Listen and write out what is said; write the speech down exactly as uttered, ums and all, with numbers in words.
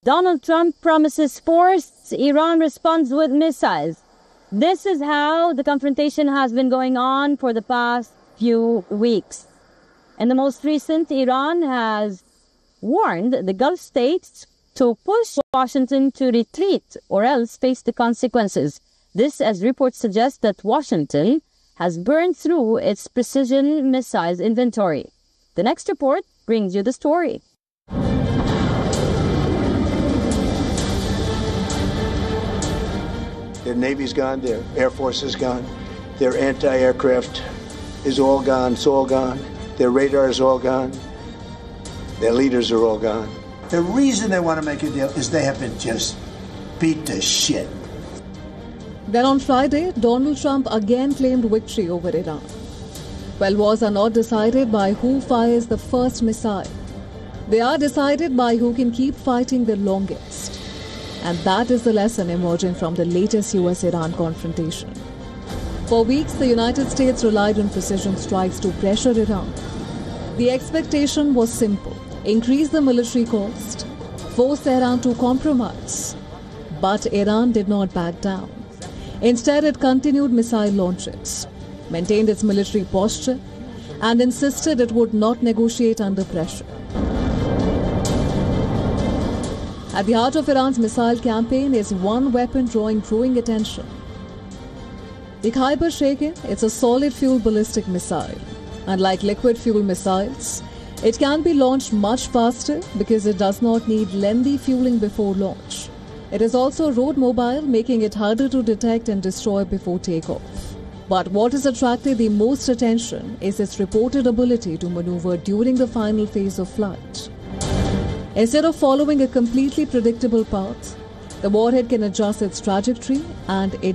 Donald Trump promises force, Iran responds with missiles. This is how the confrontation has been going on for the past few weeks. And the most recent, Iran has warned the Gulf states to push Washington to retreat or else face the consequences. This, as reports suggest, that Washington has burned through its precision missiles inventory. The next report brings you the story. Their Navy's gone, their Air Force is gone, their anti-aircraft is all gone, it's all gone, their radar is all gone, their leaders are all gone. The reason they want to make a deal is they have been just beat to shit. Then on Friday, Donald Trump again claimed victory over Iran. Well, wars are not decided by who fires the first missile. They are decided by who can keep fighting the longest. And that is the lesson emerging from the latest U S Iran confrontation. For weeks, the United States relied on precision strikes to pressure Iran. The expectation was simple: increase the military cost, force Iran to compromise. But Iran did not back down. Instead, it continued missile launches, maintained its military posture, and insisted it would not negotiate under pressure. At the heart of Iran's missile campaign is one weapon drawing growing attention. The Khyber Sheikh, it's a solid-fuel ballistic missile. Unlike liquid-fuel missiles, it can be launched much faster because it does not need lengthy fueling before launch. It is also road mobile, making it harder to detect and destroy before takeoff. But what has attracted the most attention is its reported ability to maneuver during the final phase of flight. Instead of following a completely predictable path, the warhead can adjust its trajectory and it